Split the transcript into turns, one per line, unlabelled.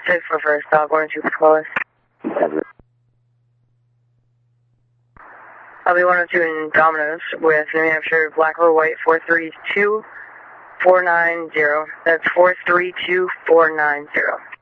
6 for first stop, 102 for close. I'll be 102 in Domino's with New Hampshire Black or White 432490. That's 432490.